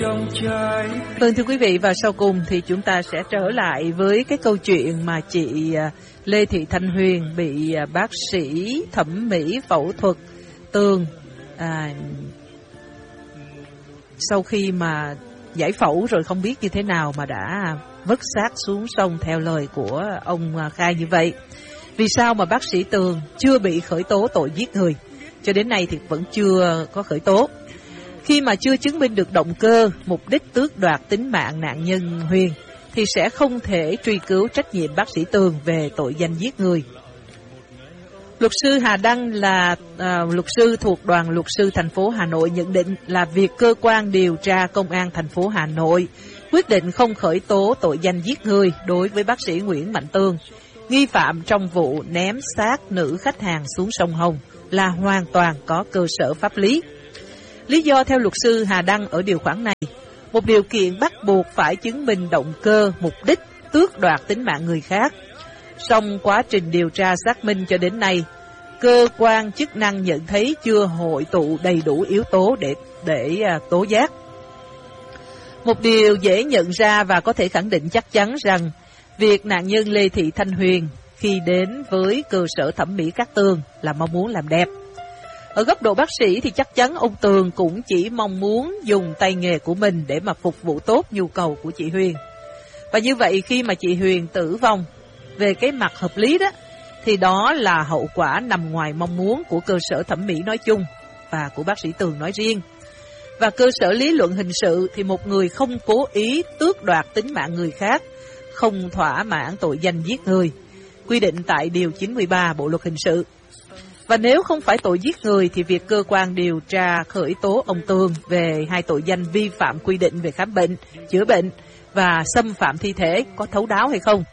Vâng, thưa quý vị, và sau cùng thì chúng ta sẽ trở lại với cái câu chuyện mà chị Lê Thị Thanh Huyền bị bác sĩ thẩm mỹ phẫu thuật Tường sau khi mà giải phẫu rồi không biết như thế nào mà đã vứt xác xuống sông theo lời của ông khai như vậy. Vì sao mà bác sĩ Tường chưa bị khởi tố tội giết người? Cho đến nay thì vẫn chưa có khởi tố. Khi mà chưa chứng minh được động cơ, mục đích tước đoạt tính mạng nạn nhân Huyền, thì sẽ không thể truy cứu trách nhiệm bác sĩ Tường về tội danh giết người. Luật sư Hà Đăng là luật sư thuộc Đoàn Luật sư thành phố Hà Nội nhận định là việc cơ quan điều tra công an thành phố Hà Nội quyết định không khởi tố tội danh giết người đối với bác sĩ Nguyễn Mạnh Tường, nghi phạm trong vụ ném xác nữ khách hàng xuống sông Hồng, là hoàn toàn có cơ sở pháp lý. Lý do theo luật sư Hà Đăng ở điều khoản này, một điều kiện bắt buộc phải chứng minh động cơ, mục đích tước đoạt tính mạng người khác. Song quá trình điều tra xác minh cho đến nay, cơ quan chức năng nhận thấy chưa hội tụ đầy đủ yếu tố để tố giác. Một điều dễ nhận ra và có thể khẳng định chắc chắn rằng việc nạn nhân Lê Thị Thanh Huyền khi đến với cơ sở thẩm mỹ Cát Tường là mong muốn làm đẹp. Ở góc độ bác sĩ thì chắc chắn ông Tường cũng chỉ mong muốn dùng tay nghề của mình để mà phục vụ tốt nhu cầu của chị Huyền. Và như vậy khi mà chị Huyền tử vong, về cái mặt hợp lý đó, thì đó là hậu quả nằm ngoài mong muốn của cơ sở thẩm mỹ nói chung và của bác sĩ Tường nói riêng. Và cơ sở lý luận hình sự thì một người không cố ý tước đoạt tính mạng người khác, không thỏa mãn tội danh giết người, quy định tại Điều 93 Bộ Luật Hình sự. Và nếu không phải tội giết người thì việc cơ quan điều tra khởi tố ông Tường về hai tội danh vi phạm quy định về khám bệnh, chữa bệnh và xâm phạm thi thể có thấu đáo hay không?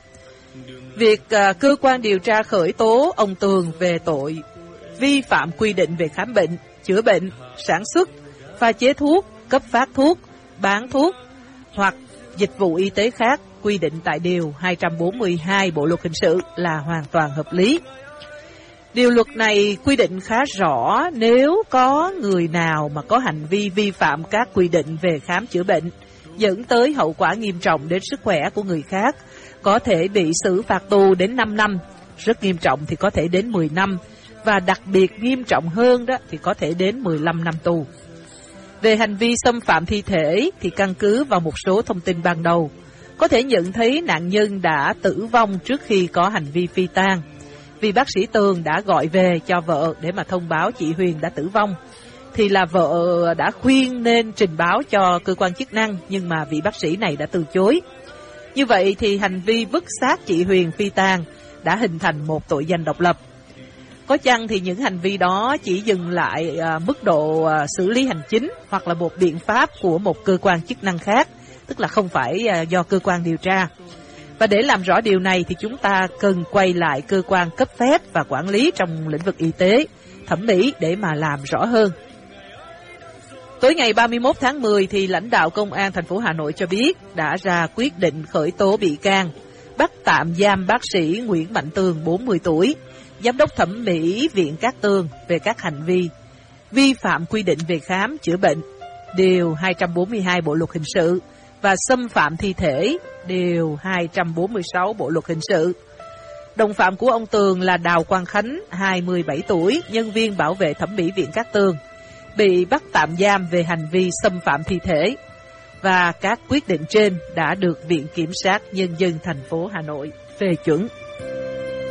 Việc cơ quan điều tra khởi tố ông Tường về tội vi phạm quy định về khám bệnh, chữa bệnh, sản xuất, pha chế thuốc, cấp phát thuốc, bán thuốc hoặc dịch vụ y tế khác quy định tại Điều 242 Bộ Luật Hình sự là hoàn toàn hợp lý. Điều luật này quy định khá rõ nếu có người nào mà có hành vi vi phạm các quy định về khám chữa bệnh dẫn tới hậu quả nghiêm trọng đến sức khỏe của người khác, có thể bị xử phạt tù đến 5 năm, rất nghiêm trọng thì có thể đến 10 năm, và đặc biệt nghiêm trọng hơn đó thì có thể đến 15 năm tù. Về hành vi xâm phạm thi thể thì căn cứ vào một số thông tin ban đầu, có thể nhận thấy nạn nhân đã tử vong trước khi có hành vi phi tang. Vì bác sĩ Tường đã gọi về cho vợ để mà thông báo chị Huyền đã tử vong, thì là vợ đã khuyên nên trình báo cho cơ quan chức năng, nhưng mà vị bác sĩ này đã từ chối. Như vậy thì hành vi vứt xác chị Huyền phi tang đã hình thành một tội danh độc lập. Có chăng thì những hành vi đó chỉ dừng lại mức độ xử lý hành chính hoặc là một biện pháp của một cơ quan chức năng khác, tức là không phải do cơ quan điều tra. Và để làm rõ điều này thì chúng ta cần quay lại cơ quan cấp phép và quản lý trong lĩnh vực y tế, thẩm mỹ để mà làm rõ hơn. Tối ngày 31 tháng 10 thì lãnh đạo Công an thành phố Hà Nội cho biết đã ra quyết định khởi tố bị can, bắt tạm giam bác sĩ Nguyễn Mạnh Tường 40 tuổi, giám đốc thẩm mỹ Viện Cát Tường về các hành vi vi phạm quy định về khám chữa bệnh, Điều 242 Bộ Luật Hình sự, và xâm phạm thi thể, Điều 246 Bộ Luật Hình sự. Đồng phạm của ông Tường là Đào Quang Khánh, 27 tuổi, nhân viên bảo vệ thẩm mỹ Viện Cát Tường, bị bắt tạm giam về hành vi xâm phạm thi thể. Và các quyết định trên đã được Viện Kiểm sát Nhân dân thành phố Hà Nội phê chuẩn.